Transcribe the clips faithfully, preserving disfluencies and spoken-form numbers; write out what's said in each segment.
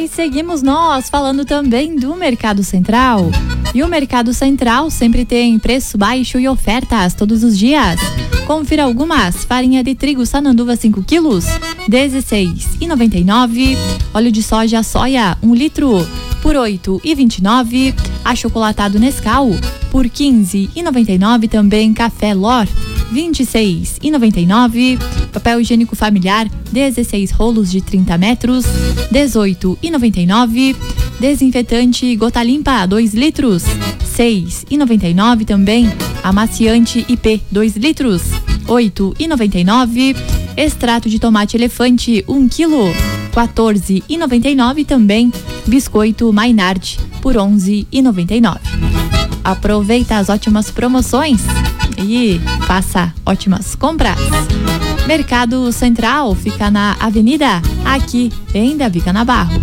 E seguimos nós falando também do Mercado Central. E o Mercado Central sempre tem preço baixo e ofertas todos os dias. Confira algumas: farinha de trigo Sananduva cinco quilos, dezesseis reais e noventa e nove centavos. Óleo de soja soia um litro por oito reais e vinte e nove centavos. Achocolatado Nescau por quinze reais e noventa e nove centavos. Também café Lor vinte e seis reais e noventa e nove centavos. Papel higiênico familiar dezesseis rolos de trinta metros, dezoito reais e noventa e nove centavos. Desinfetante Gota Limpa dois litros, seis reais e noventa e nove centavos. Também amaciante I P dois litros, oito reais e noventa e nove centavos. Extrato de tomate elefante um quilo, quatorze reais e noventa e nove centavos. Também biscoito Maynard por onze reais e noventa e nove centavos. Aproveita as ótimas promoções e faça ótimas compras. Mercado Central fica na Avenida, aqui em Davi Canabarro.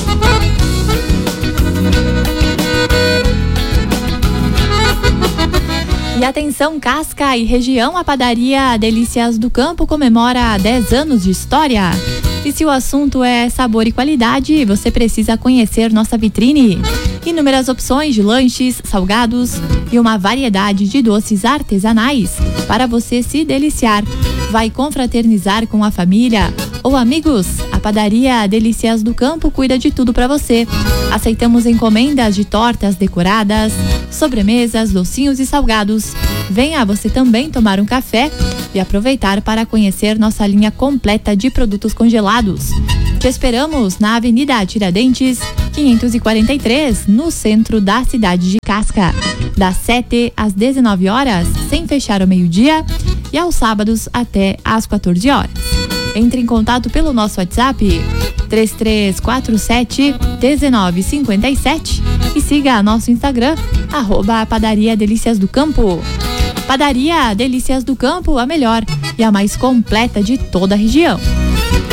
E atenção, Casca e região, a padaria Delícias do Campo comemora dez anos de história. E se o assunto é sabor e qualidade, você precisa conhecer nossa vitrine. Inúmeras opções de lanches, salgados e uma variedade de doces artesanais para você se deliciar. Vai confraternizar com a família ou amigos? A padaria Delícias do Campo cuida de tudo para você. Aceitamos encomendas de tortas decoradas, sobremesas, docinhos e salgados. Venha você também tomar um café e aproveitar para conhecer nossa linha completa de produtos congelados. Te esperamos na Avenida Tiradentes, quinhentos e quarenta e três, no centro da cidade de Casca, das sete às dezenove horas, sem fechar ao meio-dia, e aos sábados até às quatorze horas. Entre em contato pelo nosso WhatsApp três três quatro sete um nove cinco sete e siga nosso Instagram, arroba Padaria Delícias do Campo. Padaria Delícias do Campo, a melhor e a mais completa de toda a região.